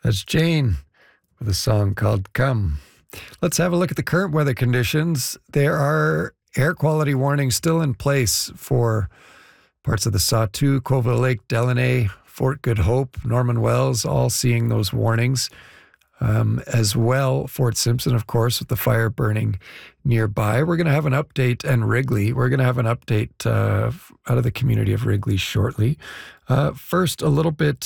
That's Jane with a song called Come. Let's have a look at the current weather conditions. There are air quality warnings still in place for parts of the Sawtooth, Colville Lake, Delaney, Fort Good Hope, Norman Wells, all seeing those warnings. As well, Fort Simpson, of course, with the fire burning nearby. We're going to have an update, and Wrigley. We're going to have an update out of the community of Wrigley shortly. First, a little bit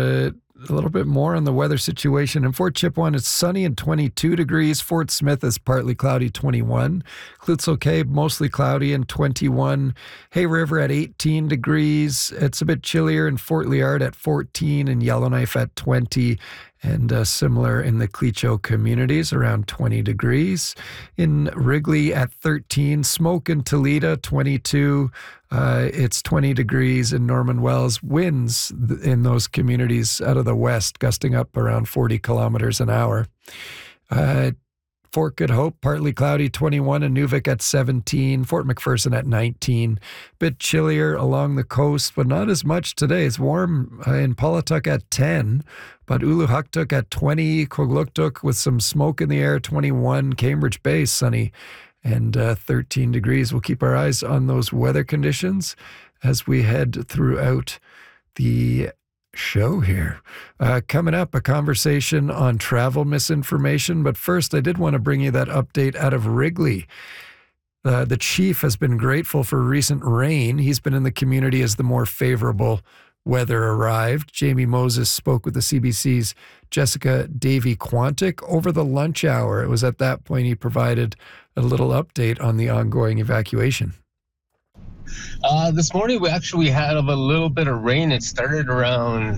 more on the weather situation. In Fort Chipewyan, it's sunny and 22 degrees. Fort Smith is partly cloudy, 21. Klutzel Cave, mostly cloudy and 21. Hay River at 18 degrees. It's a bit chillier in Fort Liard at 14 and Yellowknife at 20. And similar in the Clecho communities, around 20 degrees. In Wrigley at 13. Smoke in Toledo, 22. It's 20 degrees in Norman Wells. Winds in those communities out of the west, gusting up around 40 kilometers an hour. Fort Good Hope, partly cloudy, 21. In Nuvik at 17. Fort McPherson at 19. Bit chillier along the coast, but not as much today. It's warm in Pawlatuck at 10. But Uluhuktuk at 20. Kogluktuk with some smoke in the air, 21. Cambridge Bay, sunny and 13 degrees. We'll keep our eyes on those weather conditions as we head throughout the show here. Coming up, a conversation on travel misinformation. But first, I did want to bring you that update out of Wrigley. The chief has been grateful for recent rain. He's been in the community as the more favorable weather arrived. Jamie Moses spoke with the CBC's Jessica Davy-Quantick over the lunch hour. It was at that point he provided a little update on the ongoing evacuation. This morning we actually had a little bit of rain. It started around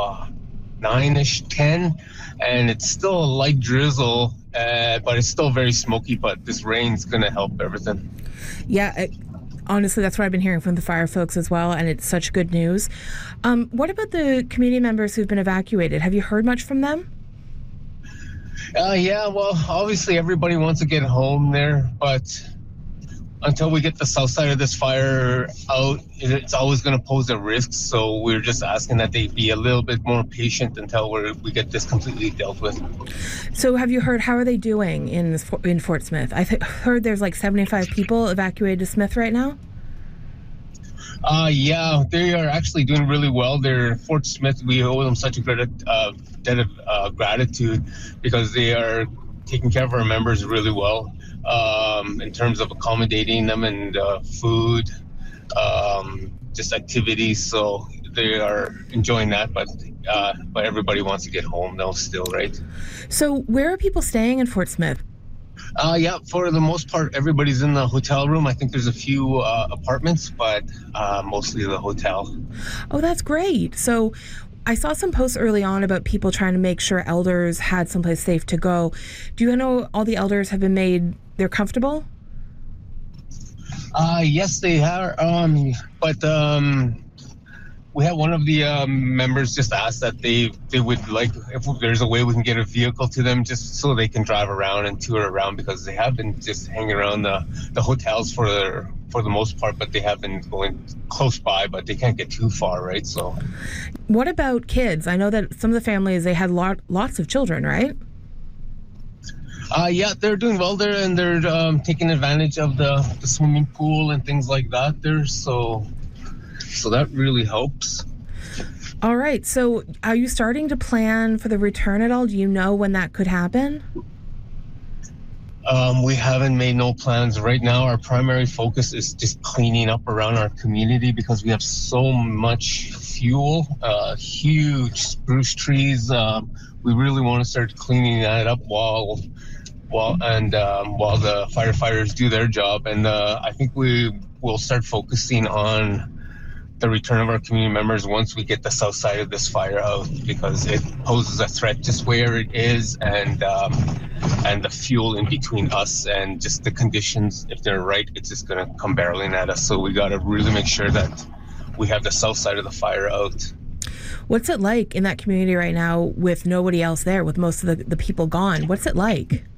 9-ish, 10, and it's still a light drizzle, but it's still very smoky, but this rain's going to help everything. Yeah, honestly, that's what I've been hearing from the fire folks as well, and it's such good news. What about the community members who've been evacuated? Have you heard much from them? Yeah, well, obviously everybody wants to get home there, but until we get the south side of this fire out, it's always going to pose a risk. So we're just asking that they be a little bit more patient until we get this completely dealt with. So have you heard, how are they doing in Fort Smith? I heard there's like 75 people evacuated to Smith right now. Yeah, they are actually doing really well. They're Fort Smith. We owe them such a great debt of gratitude because they are taking care of our members really well. In terms of accommodating them and food, just activities. So they are enjoying that, but everybody wants to get home now still, right? So where are people staying in Fort Smith? Yeah, for the most part, everybody's in the hotel room. I think there's a few apartments, but mostly the hotel. Oh, that's great. So I saw some posts early on about people trying to make sure elders had someplace safe to go. Do you know all the elders have been made, they're comfortable? Yes, they are. But we had one of the members just ask that they would like, if there's a way we can get a vehicle to them just so they can drive around and tour around, because they have been just hanging around the hotels for the most part, but they have been going close by, but they can't get too far, right? So what about kids? I know that some of the families, they had lots of children, right? Yeah, they're doing well there, and they're taking advantage of the swimming pool and things like that there. So that really helps. All right. So are you starting to plan for the return at all? Do you know when that could happen? We haven't made no plans right now. Our primary focus is just cleaning up around our community because we have so much fuel, huge spruce trees. We really want to start cleaning that up while the firefighters do their job. And I think we will start focusing on the return of our community members once we get the south side of this fire out, because it poses a threat just where it is, and the fuel in between us and just the conditions, if they're right, it's just going to come barreling at us. So we got to really make sure that we have the south side of the fire out. What's it like in that community right now with nobody else there, with most of the people gone? What's it like?